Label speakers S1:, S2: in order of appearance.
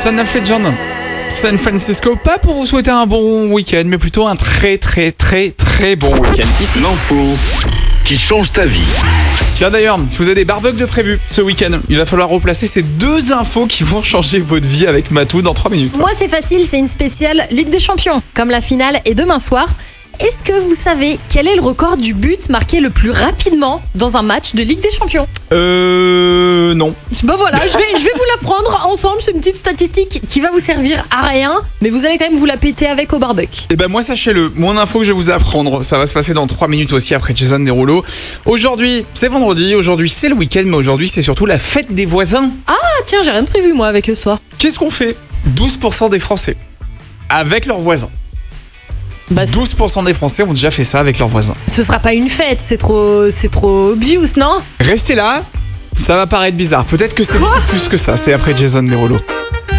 S1: Son of Legend, San Francisco, pas pour vous souhaiter un bon week-end, mais plutôt un très bon week-end. Ici.
S2: L'info qui change ta vie.
S1: Tiens d'ailleurs, si vous avez des barbecues de prévus ce week-end, il va falloir replacer ces deux infos qui vont changer votre vie avec Matou dans 3 minutes.
S3: Moi c'est facile, c'est une spéciale Ligue des Champions. Comme la finale est demain soir. Est-ce que vous savez quel est le record du but marqué le plus rapidement dans un match de Ligue des Champions ?
S1: Non.
S3: Bah voilà, je vais vous l'apprendre ensemble, c'est une petite statistique qui va vous servir à rien, mais vous allez quand même vous la péter avec au barbecue.
S1: Et ben moi sachez-le, mon info que je vais vous apprendre, ça va se passer dans 3 minutes aussi après Jason Derulo. Aujourd'hui c'est vendredi, aujourd'hui c'est le week-end, mais aujourd'hui c'est surtout la fête des voisins.
S3: Ah tiens, j'ai rien de prévu moi avec eux ce soir.
S1: Qu'est-ce qu'on fait ? 12% des Français avec leurs voisins. 12% des Français ont déjà fait ça avec leurs voisins.
S3: Ce sera pas une fête, c'est trop obvious, non ?
S1: Restez là, ça va paraître bizarre. Peut-être que c'est beaucoup plus que ça. C'est après Jason Derulo.